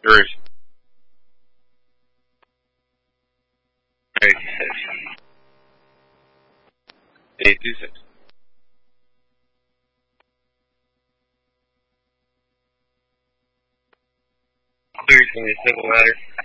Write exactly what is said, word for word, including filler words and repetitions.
There is. Eight six. Eight two six. Three twenty civil matter.